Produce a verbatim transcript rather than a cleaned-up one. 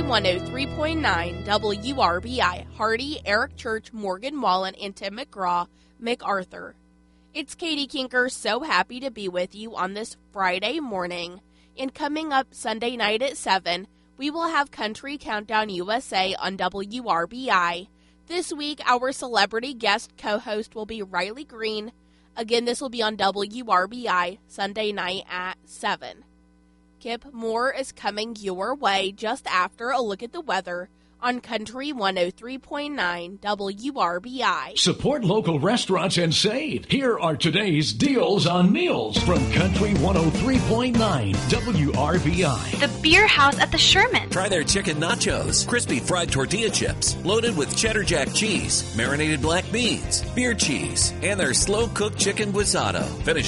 one oh three point nine W R B I. Hardy, Eric Church, Morgan Wallen, and Tim McGraw, MacArthur. It's Katie Kinker, so happy to be with you on this Friday morning. And coming up Sunday night at seven, we will have Country Countdown U S A on W R B I. This week, our celebrity guest co-host will be Riley Green. Again, this will be on W R B I Sunday night at seven. Kip, more is coming your way just after a look at the weather on Country one oh three point nine W R B I. Support local restaurants and save. Here are today's deals on meals from Country one oh three point nine W R B I. The Beer House at the Sherman. Try their chicken nachos, crispy fried tortilla chips, loaded with cheddar jack cheese, marinated black beans, beer cheese, and their slow-cooked chicken guisado. Finish